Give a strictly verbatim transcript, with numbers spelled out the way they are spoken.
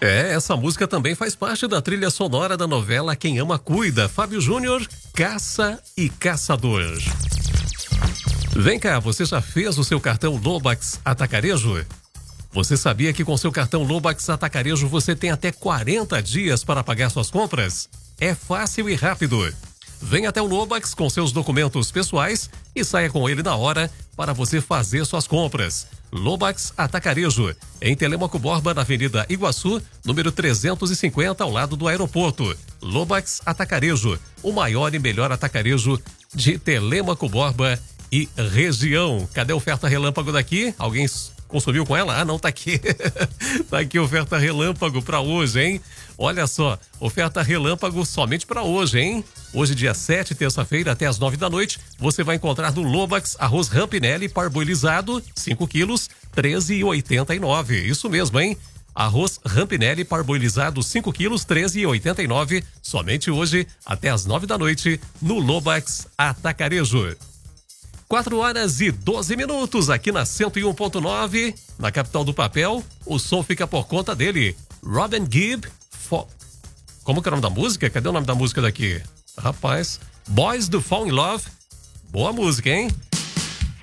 É, essa música também faz parte da trilha sonora da novela Quem Ama Cuida. Fábio Júnior, Caça e Caçador. Vem cá, você já fez o seu cartão Lobax Atacarejo? Você sabia que com seu cartão Lobax Atacarejo você tem até quarenta dias para pagar suas compras? É fácil e rápido. Venha até o Lobax com seus documentos pessoais e saia com ele na hora para você fazer suas compras. Lobax Atacarejo, em Telêmaco Borba, na Avenida Iguaçu, número trezentos e cinquenta, ao lado do aeroporto. Lobax Atacarejo, o maior e melhor atacarejo de Telêmaco Borba e região. Cadê a oferta relâmpago daqui? Alguém consumiu com ela? Ah, não, tá aqui. Tá aqui a oferta relâmpago para hoje, hein? Olha só, oferta relâmpago somente para hoje, hein? Hoje, dia sete, terça-feira, até às nove da noite, você vai encontrar no Lobax arroz Rampinelli parboilizado, cinco quilos, treze reais e oitenta e nove centavos. Isso mesmo, hein? Arroz Rampinelli parboilizado, cinco quilos, treze reais e oitenta e nove centavos. Somente hoje, até às nove da noite, no Lobax Atacarejo. quatro horas e doze minutos aqui na cento e um ponto nove, na capital do papel. O som fica por conta dele, Robin Gibb. Fo... Como que é o nome da música? Cadê o nome da música daqui? Rapaz, Boys Do Fall In Love. Boa música, hein?